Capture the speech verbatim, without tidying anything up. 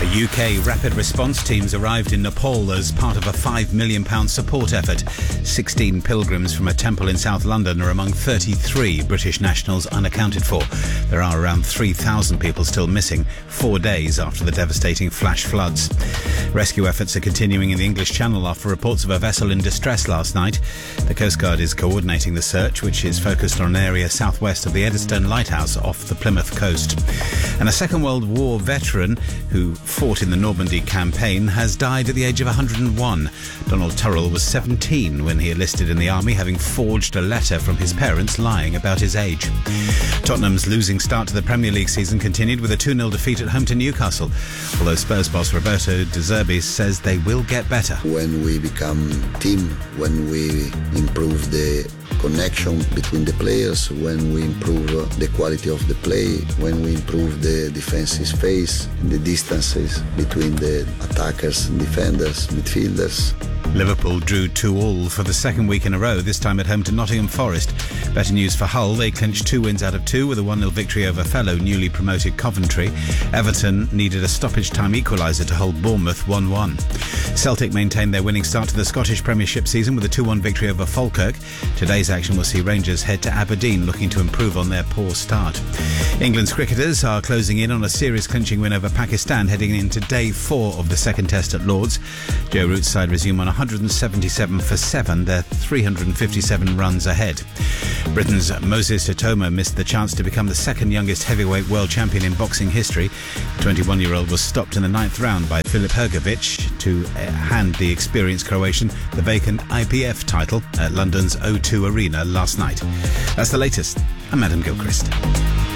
U K rapid response teams arrived in Nepal as part of a five million pounds support effort. sixteen pilgrims from a temple in South London are among thirty-three British nationals unaccounted for. There are around three thousand people still missing, four days after the devastating flash floods. Rescue efforts are continuing in the English Channel after reports of a vessel in distress last night. The Coast Guard is coordinating the search, which is focused on an area southwest of the Eddystone Lighthouse off the Plymouth coast. And a Second World War veteran who fought in the Normandy campaign has died at the age of one hundred and one. Donald Turrell was seventeen when he enlisted in the army, having forged a letter from his parents lying about his age. Tottenham's losing start to the Premier League season continued with a two nil defeat at home to Newcastle, although Spurs boss Roberto De Zerbi says they will get better. When we become team, when we improve the connection between the players, when we improve the quality of the play, when we improve the defensive space, the distances between the attackers, defenders, midfielders. Liverpool drew two all for the second week in a row, this time at home to Nottingham Forest. Better news for Hull. They clinched two wins out of two with a one nil victory over fellow newly promoted Coventry. Everton needed a stoppage time equaliser to hold Bournemouth one one. Celtic maintained their winning start to the Scottish Premiership season with a two one victory over Falkirk. Today's action will see Rangers head to Aberdeen, looking to improve on their poor start. England's cricketers are closing in on a series clinching win over Pakistan, heading into day four of the second test at Lords. Joe Root's side resume on one hundred seventy-seven for seven. They're three hundred fifty-seven runs ahead. Britain's Moses Hitoma missed the chance to become the second youngest heavyweight world champion in boxing history. The twenty-one-year-old was stopped in the ninth round by Filip Hrgovic to hand the experienced Croatian the vacant I B F title at London's O two Arena last night. That's the latest. I'm Adam Gilchrist.